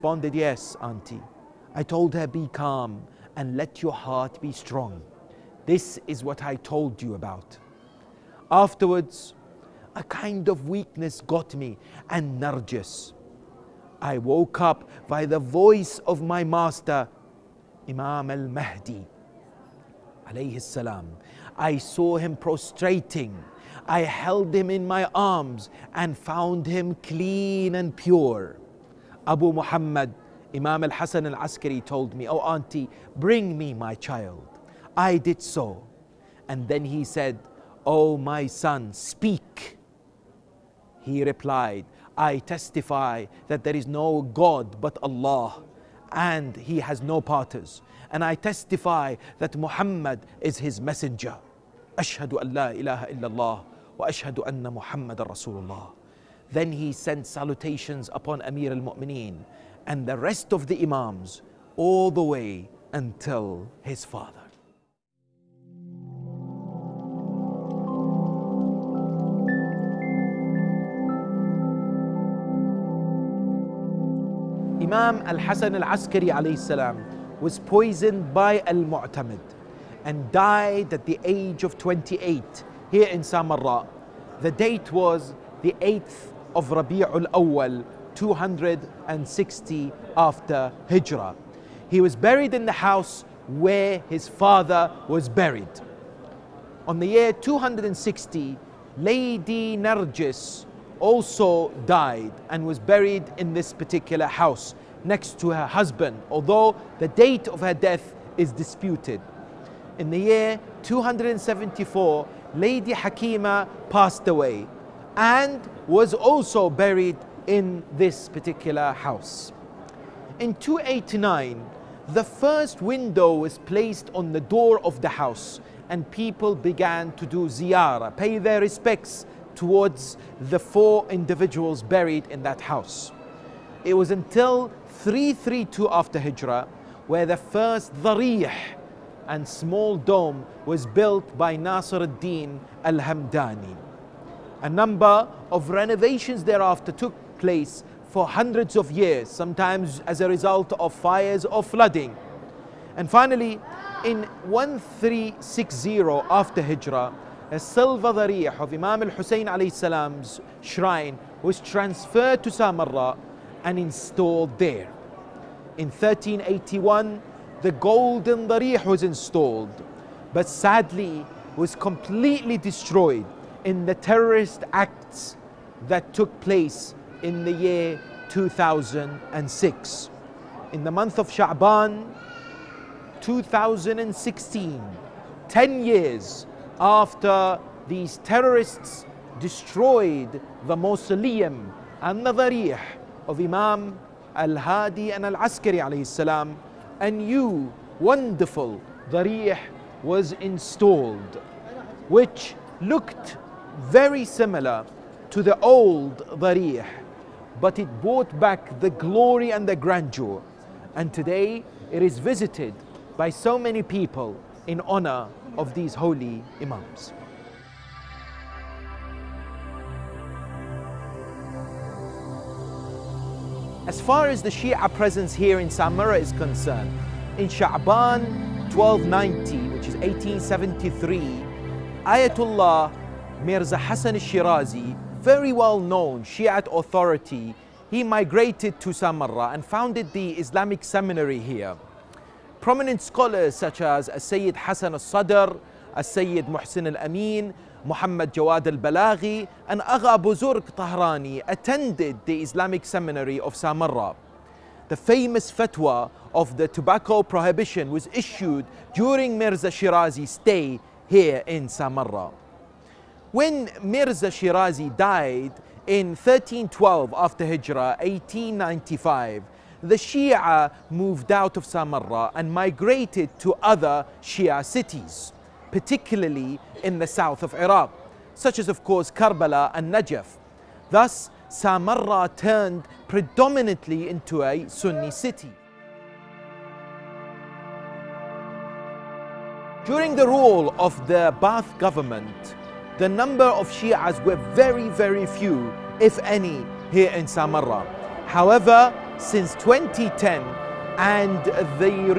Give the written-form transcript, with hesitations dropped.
Responded, yes, auntie. I told her, be calm and let your heart be strong. This is what I told you about. Afterwards, a kind of weakness got me and Narjis. I woke up by the voice of my master, Imam al-Mahdi, alayhi salam. I saw him prostrating. I held him in my arms and found him clean and pure. Abu Muhammad, Imam al-Hasan al-Askari told me, oh auntie, bring me my child. I did so. And then he said, oh my son, speak. He replied, I testify that there is no God but Allah and He has no partners. And I testify that Muhammad is His messenger. Ashhadu an la ilaha illallah wa ashhadu anna Muhammadan Rasulullah. Then he sent salutations upon Amir al-Mu'mineen and the rest of the Imams all the way until his father. Imam al-Hasan al-Askari alayhi salam was poisoned by al-Mu'tamid and died at the age of 28 here in Samarra. The date was the 8th of Rabi'ul Awwal, 260 after Hijrah. He was buried in the house where his father was buried. On the year 260, Lady Narjis also died and was buried in this particular house next to her husband, although the date of her death is disputed. In the year 274, Lady Hakima passed away and was also buried in this particular house. In 289, the first window was placed on the door of the house and people began to do ziyarah, pay their respects towards the 4 individuals buried in that house. It was until 332 after Hijrah where the first dharih and small dome was built by Nasir ad-Din al-Hamdani. A number of renovations thereafter took place for hundreds of years, sometimes as a result of fires or flooding. And finally, in 1360 after Hijrah, a silver dharih of Imam al-Hussein alayhi salam's shrine was transferred to Samarra and installed there. In 1381, the golden dharih was installed, but sadly was completely destroyed in the terrorist acts that took place in the year 2006. In the month of Sha'ban 2016, 10 years after these terrorists destroyed the mausoleum and the dharih of Imam al-Hadi and al-Askari alayhi salam, a new wonderful dharih was installed, which looked very similar to the old dharih, but it brought back the glory and the grandeur. And today it is visited by so many people in honor of these holy Imams. As far as the Shia presence here in Samarra is concerned, in Sha'ban 1290, which is 1873, Ayatollah Mirza Hassan al-Shirazi, very well known Shiite authority, he migrated to Samarra and founded the Islamic seminary here. Prominent scholars such as Sayyid Hassan al-Sadr, Sayyid Muhsin al-Amin, Muhammad Jawad al-Balaghi and Agha Buzurg Tahrani attended the Islamic seminary of Samarra. The famous fatwa of the tobacco prohibition was issued during Mirza Shirazi's stay here in Samarra. When Mirza Shirazi died in 1312 after Hijrah, 1895, the Shia moved out of Samarra and migrated to other Shia cities, particularly in the south of Iraq, such as of course Karbala and Najaf. Thus, Samarra turned predominantly into a Sunni city. During the rule of the Ba'ath government, the number of Shias were very, very few, if any, here in Samarra. However, since 2010, and the